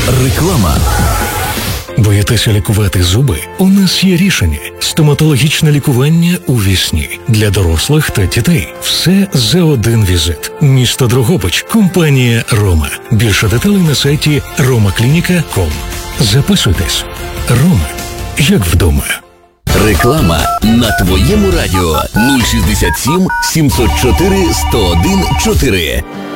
Реклама. Боїтеся лікувати зуби? У нас є рішення. Стоматологічне лікування у вісні. Для дорослих та дітей. Все за один візит. Місто Дрогобич. Компанія «Рома». Більше деталей на сайті romaclinica.com. Записуйтесь. «Рома». Як вдома. Реклама на твоєму радіо 067 704 101 4.